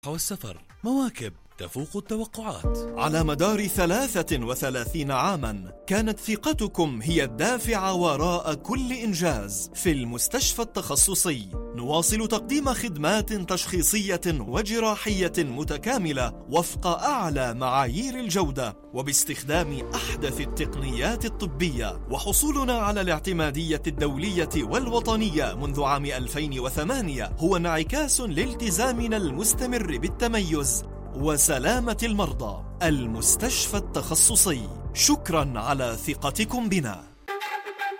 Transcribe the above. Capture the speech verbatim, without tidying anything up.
والسفر مواكب تفوق التوقعات. على مدار ثلاثة وثلاثين عاما كانت ثقتكم هي الدافع وراء كل إنجاز. في المستشفى التخصصي نواصل تقديم خدمات تشخيصية وجراحية متكاملة وفق أعلى معايير الجودة وباستخدام أحدث التقنيات الطبية، وحصولنا على الاعتمادية الدولية والوطنية منذ عام ألفين وثمانية هو انعكاس لالتزامنا المستمر بالتميز وسلامة المرضى. المستشفى التخصصي، شكرا على ثقتكم بنا.